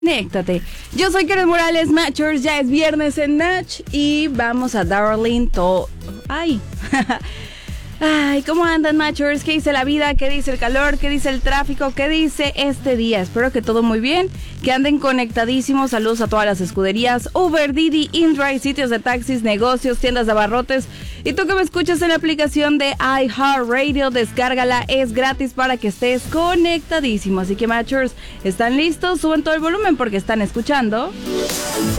Conéctate. Yo soy Karen Morales, Matchers, ya es viernes en Natch y vamos a Darlington. Ay. Ay, ¿cómo andan, Matchers? ¿Qué dice la vida? ¿Qué dice el calor? ¿Qué dice el tráfico? ¿Qué dice este día? Espero que todo muy bien, que anden conectadísimos. Saludos a todas las escuderías, Uber, Didi, InDrive, sitios de taxis, negocios, tiendas de abarrotes. Y tú que me escuchas en la aplicación de iHeartRadio, descárgala, es gratis para que estés conectadísimo. Así que, Matchers, ¿están listos? Suben todo el volumen porque están escuchando